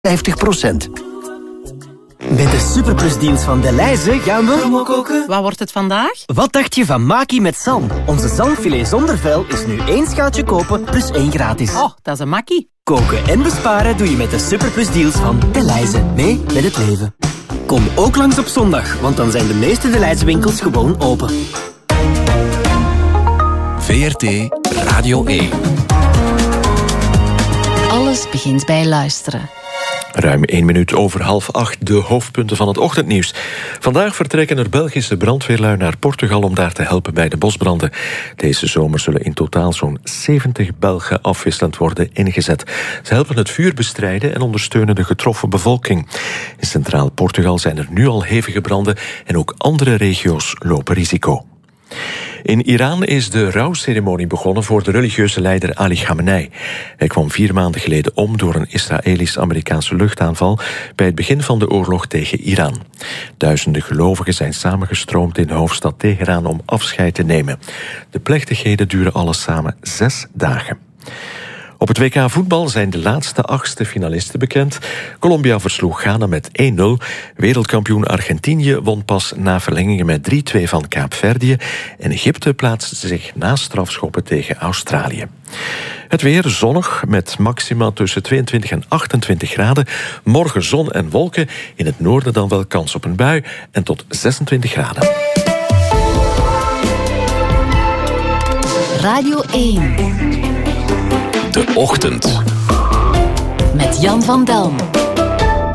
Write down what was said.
Met de Superplus-deals van Delhaize gaan we... Promo koken. Wat wordt het vandaag? Wat dacht je van Maki met zalm? Onze zalmfilet zonder vuil is nu 1 schaaltje kopen plus 1 gratis. Oh, dat is een makkie. Koken en besparen doe je met de Superplus-deals van Delhaize. Mee met het leven. Kom ook langs op zondag, want dan zijn de meeste Delhaize winkels gewoon open. VRT Radio 1. Alles begint bij luisteren. Ruim 1 minuut over 7:30, de hoofdpunten van het ochtendnieuws. Vandaag vertrekken er Belgische brandweerlui naar Portugal om daar te helpen bij de bosbranden. Deze zomer zullen in totaal zo'n 70 Belgen afwisselend worden ingezet. Ze helpen het vuur bestrijden en ondersteunen de getroffen bevolking. In centraal Portugal zijn er nu al hevige branden en ook andere regio's lopen risico. In Iran is de rouwceremonie begonnen voor de religieuze leider Ali Khamenei. Hij kwam 4 maanden geleden om door een Israëlisch-Amerikaanse luchtaanval bij het begin van de oorlog tegen Iran. Duizenden gelovigen zijn samengestroomd in de hoofdstad Teheran om afscheid te nemen. De plechtigheden duren alles samen 6 dagen. Op het WK voetbal zijn de laatste 8e finalisten bekend. Colombia versloeg Ghana met 1-0. Wereldkampioen Argentinië won pas na verlengingen met 3-2 van Kaapverdië. En Egypte plaatste zich na strafschoppen tegen Australië. Het weer zonnig met maxima tussen 22 en 28 graden. Morgen zon en wolken. In het noorden dan wel kans op een bui en tot 26 graden. Radio 1. De Ochtend. Met Jan van Delm.